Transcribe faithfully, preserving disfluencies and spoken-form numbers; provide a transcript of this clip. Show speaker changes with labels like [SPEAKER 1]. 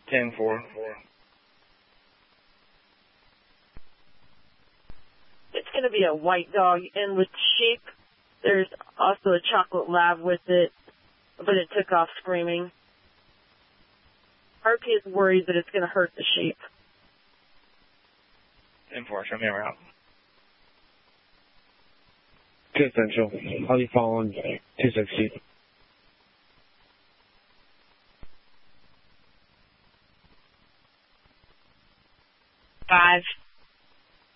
[SPEAKER 1] ten four.
[SPEAKER 2] It's going to be a white dog, and with sheep, there's also a chocolate lab with it, but it took off screaming. R P is worried that it's going to hurt the sheep.
[SPEAKER 1] ten four, show me a route.
[SPEAKER 3] To Central. I'll be following two sixty.
[SPEAKER 4] Five.